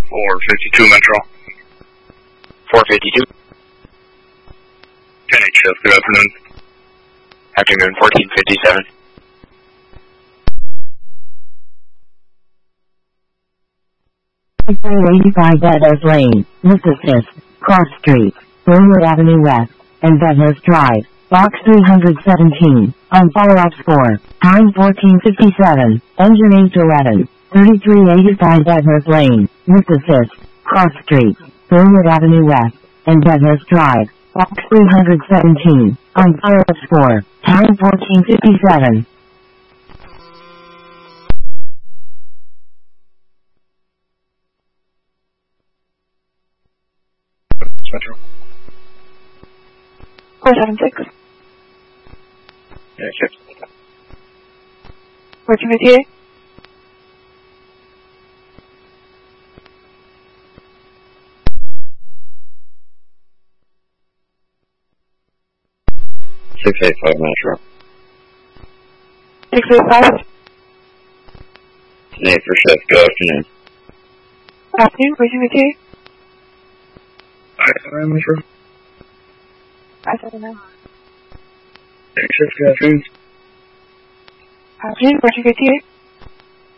452 Metro. 452. 10-8 shift, good afternoon. Afternoon, 1457. Bedhurst Lane, Mississippi, Cross Street, Glenwood Avenue West, and Bedhurst Drive, Box 317, on follow-up score, time 1457, engine 811, 3385 Bedhurst Lane, Mississippi, Cross Street, Glenwood Avenue West, and Bedhurst Drive, Box 317, on follow-up score, time 1457. Metro. 476. Yeah, shift. 1458. Six 8-5 Metro. 685. 10-8 for shift, good afternoon. Afternoon, 1458. 5 Metro. 579. 8 shift, good afternoon. Afternoon, 1458.